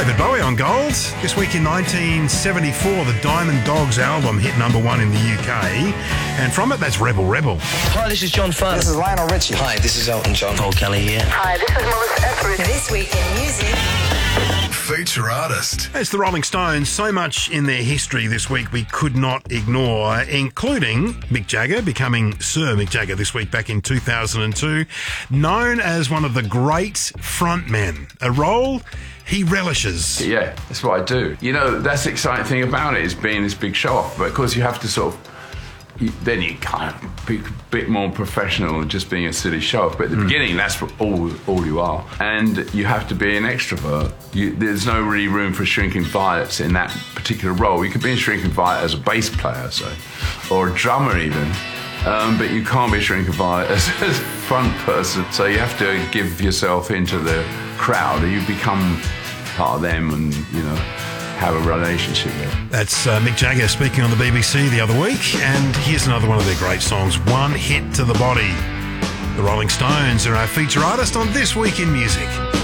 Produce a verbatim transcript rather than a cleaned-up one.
David Bowie on Gold. This week in nineteen seventy-four, the Diamond Dogs album hit number one in the U K. And from it, that's Rebel Rebel. Hi, this is John Farnham. This is Lionel Richie. Hi, this is Elton John. Paul Kelly here. Hi, this is Melissa Etheridge. This week in music. Feature artist. It's the Rolling Stones. So much in their history this week we could not ignore, including Mick Jagger becoming Sir Mick Jagger this week back in two thousand two, known as one of the great frontmen, a role he relishes. Yeah, that's what I do. You know, that's the exciting thing about it, is being this big show off, but of course you have to sort of, you, then you kind of be a bit more professional than just being a silly show off. But at the mm. beginning, that's all all you are. And you have to be an extrovert. You, there's no really room for Shrinking Violets in that particular role. You could be in Shrinking Violet as a bass player, say, or a drummer even. Um, but you can't be Shrinking Violet as a front person. So you have to give yourself into the crowd. You become part of them and, you know, have a relationship with. That's uh, Mick Jagger speaking on the B B C the other week, and here's another one of their great songs, One Hit to the Body. The Rolling Stones are our feature artist on This Week in Music.